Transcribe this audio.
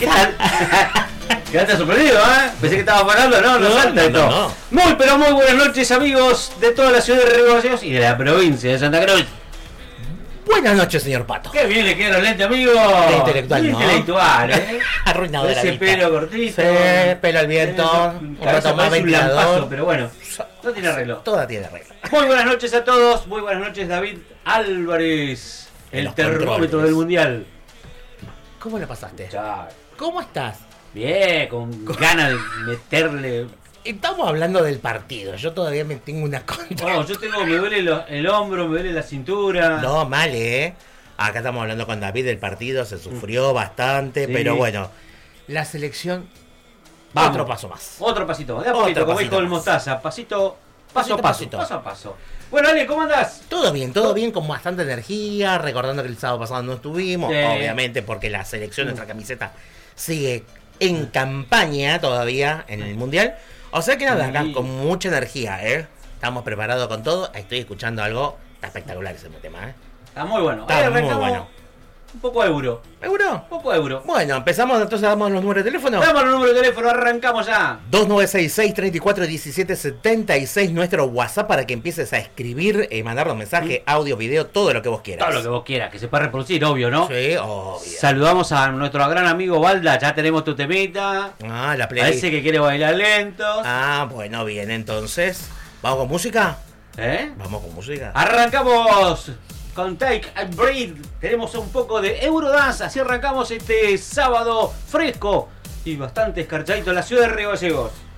¿Qué tal? Quedaste sorprendido, ¿eh? Pensé que estabas parando, no salta esto. No. Muy, pero muy buenas noches, amigos de toda la ciudad de Río Gallegos y de la provincia de Santa Cruz. Buenas noches, señor Pato. Qué bien le quedan los lentes, amigo. Qué intelectual, Muy ¿no? intelectual, ¿eh? Arruinado de la Ese vista. pelo cortito. Sí, pelo al viento. Un rato más un ventilador. lampazo, pero bueno, no tiene arreglo. Toda tiene arreglo. Muy buenas noches a todos. Muy buenas noches, David Álvarez. En El los termómetro controles. del mundial. ¿Cómo la pasaste? Chao. ¿Cómo estás? Bien, con ganas de meterle. Estamos hablando del partido. Yo todavía me tengo una contra. Oh, me duele el hombro, me duele la cintura. No, mal, ¿eh? Acá estamos hablando con David del partido. Se sufrió bastante, Sí. pero bueno. La selección. Vamos. Otro paso más. Otro pasito más. De a Otro poquito, como pasito dijo el más. mostaza. Paso Pasito a a paso. pasito. Paso a paso. Bueno, Ale, ¿cómo andás? Todo bien, con bastante energía. Recordando que el sábado pasado no estuvimos, Sí. obviamente, porque la selección, nuestra camiseta, sigue en campaña todavía en el mundial. O sea que nada, acá Sí. con mucha energía, ¿eh? Estamos preparados con todo. Estoy escuchando algo. Está espectacular ese tema, ¿eh? Está muy bueno. Está Ahí muy arrancamos bueno. Un poco euro. ¿Seguro? Un poco euro. Bueno, empezamos, entonces damos los números de teléfono. Damos el número de teléfono, arrancamos ya. 2966-341776, nuestro WhatsApp para que empieces a escribir, mandarnos mensaje, audio, video, todo lo que vos quieras. Todo lo que vos quieras, que se pueda reproducir, obvio, ¿no? Sí, obvio. Saludamos a nuestro gran amigo Balda, ya tenemos tu temita. Ah, la playlist. Parece que quiere bailar lentos. Ah, bueno, bien, entonces. ¿Vamos con música? ¿Eh? Vamos con música. Arrancamos con Take a Breath. Tenemos un poco de Eurodance. Así arrancamos este sábado fresco y bastante escarchadito en la ciudad de Río Gallegos.